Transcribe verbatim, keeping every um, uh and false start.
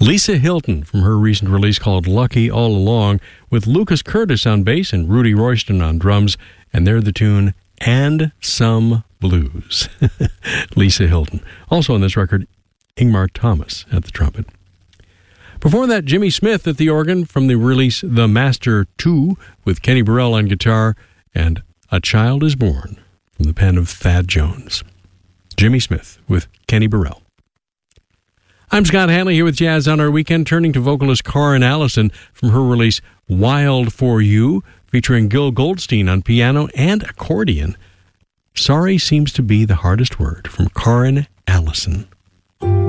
Lisa Hilton from her recent release called Lucky All Along, with Lucas Curtis on bass and Rudy Royston on drums, and they're the tune And Some Blues. Lisa Hilton. Also on this record, Ingmar Thomas at the trumpet. Before that, Jimmy Smith at the organ from the release The Master two, with Kenny Burrell on guitar, and A Child Is Born from the pen of Thad Jones. Jimmy Smith with Kenny Burrell. I'm Scott Hanley here with Jazz on Our Weekend, turning to vocalist Karin Allison from her release Wild For You, featuring Gil Goldstein on piano and accordion. Sorry seems to be the hardest word, from Karin Allison.